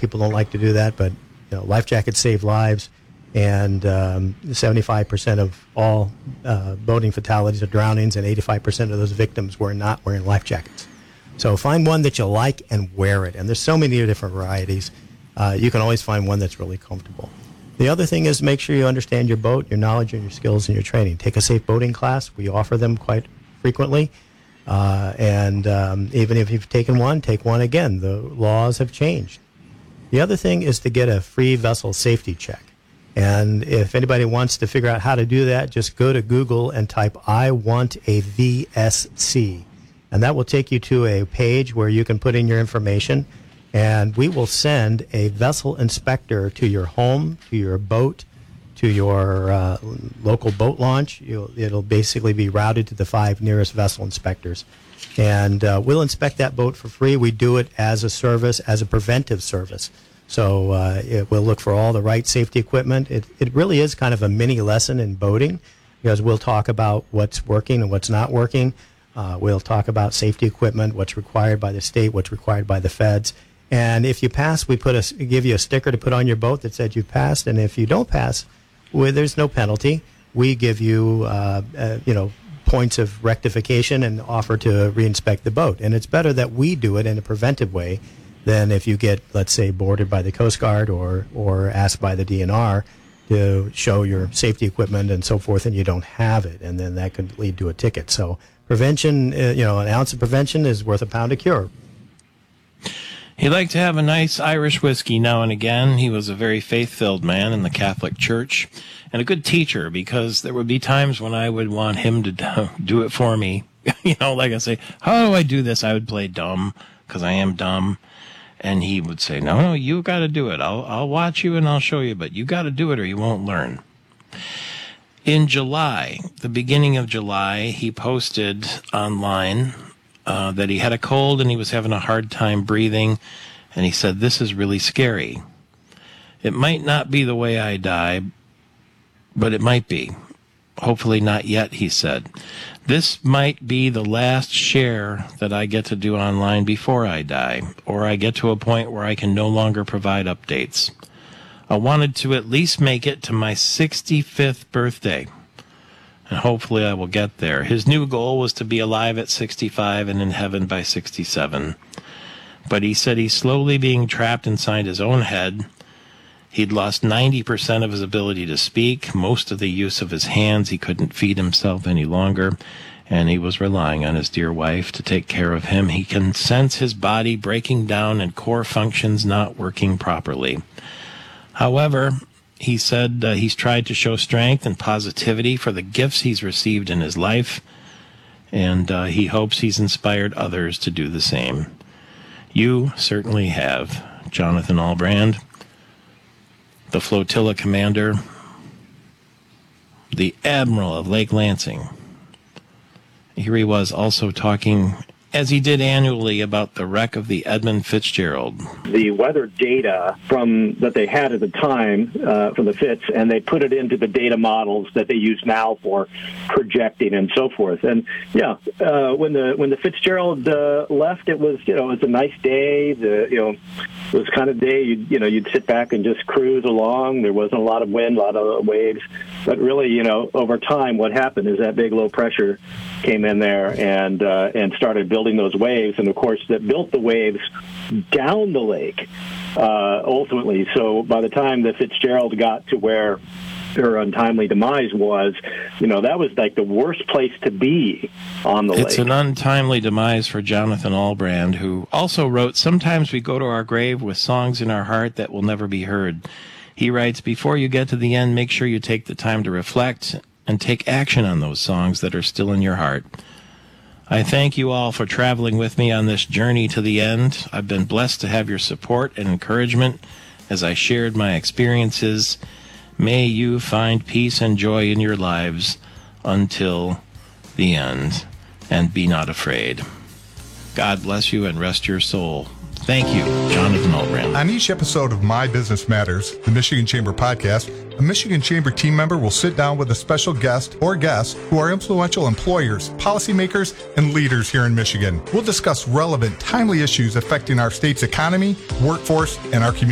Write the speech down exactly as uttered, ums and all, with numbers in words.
people don't like to do that, but you know, life jackets save lives, and um, seventy-five percent of all uh, boating fatalities are drownings, and eighty-five percent of those victims were not wearing life jackets. So find one that you like and wear it. And there's so many different varieties. Uh, you can always find one that's really comfortable. The other thing is make sure you understand your boat, your knowledge, and your skills and your training. Take a safe boating class. We offer them quite frequently. Uh, and um, even if you've taken one, take one again. The laws have changed. The other thing is to get a free vessel safety check. And if anybody wants to figure out how to do that, just go to Google and type, I want a V S C. And that will take you to a page where you can put in your information. And we will send a vessel inspector to your home, to your boat, to your uh, local boat launch. You'll, it'll basically be routed to the five nearest vessel inspectors. And uh, we'll inspect that boat for free. We do it as a service, as a preventive service. So uh, it, we'll look for all the right safety equipment. It, it really is kind of a mini lesson in boating, because we'll talk about what's working and what's not working. Uh, we'll talk about safety equipment, what's required by the state, what's required by the feds. And if you pass, we put a, give you a sticker to put on your boat that said you passed. And if you don't pass, well, there's no penalty. We give you, uh, uh, you know, points of rectification and offer to reinspect the boat. And it's better that we do it in a preventive way than if you get, let's say, boarded by the Coast Guard or, or asked by the D N R to show your safety equipment and so forth, and you don't have it. And then that could lead to a ticket. So prevention, uh, you know, an ounce of prevention is worth a pound of cure. He liked to have a nice Irish whiskey now and again. He was a very faith-filled man in the Catholic Church and a good teacher, because there would be times when I would want him to do it for me. You know, like I say, how do I do this? I would play dumb, because I am dumb. And he would say, no, no, you got to do it. I'll, I'll watch you and I'll show you, but you got to do it or you won't learn. In July, the beginning of July, he posted online Uh, that he had a cold and he was having a hard time breathing, and he said, this is really scary. It might not be the way I die, but it might be. Hopefully not yet, he said. This might be the last share that I get to do online before I die, or I get to a point where I can no longer provide updates. I wanted to at least make it to my sixty-fifth birthday. And hopefully I will get there. His new goal was to be alive at sixty-five and in heaven by sixty-seven. But he said he's slowly being trapped inside his own head. He'd lost ninety percent of his ability to speak, most of the use of his hands. He couldn't feed himself any longer, and he was relying on his dear wife to take care of him. He can sense his body breaking down and core functions not working properly. However, he said uh, he's tried to show strength and positivity for the gifts he's received in his life, and uh, he hopes he's inspired others to do the same. You certainly have, Jonathan Albrand, the flotilla commander, the admiral of Lake Lansing. Here he was also talking, as he did annually, about the wreck of the Edmund Fitzgerald. The weather data from that they had at the time uh, from the Fitz, and they put it into the data models that they use now for projecting and so forth. And yeah, uh, when the when the Fitzgerald uh, left, it was you know it was a nice day. The you know it was kind of day you you know you'd sit back and just cruise along. There wasn't a lot of wind, a lot of waves, but really you know over time, what happened is that big low pressure came in there and uh, and started building those waves, and of course that built the waves down the lake uh, ultimately. So by the time the Fitzgerald got to where her untimely demise was, you know, that was like the worst place to be on the it's lake. It's an untimely demise for Jonathan Albrand, who also wrote, sometimes we go to our grave with songs in our heart that will never be heard. He writes, before you get to the end, make sure you take the time to reflect and take action on those songs that are still in your heart. I thank you all for traveling with me on this journey to the end. I've been blessed to have your support and encouragement as I shared my experiences. May you find peace and joy in your lives until the end, and be not afraid. God bless you and rest your soul. Thank you, Jonathan Albrand. On each episode of My Business Matters, the Michigan Chamber podcast, a Michigan Chamber team member will sit down with a special guest or guests who are influential employers, policymakers, and leaders here in Michigan. We'll discuss relevant, timely issues affecting our state's economy, workforce, and our community.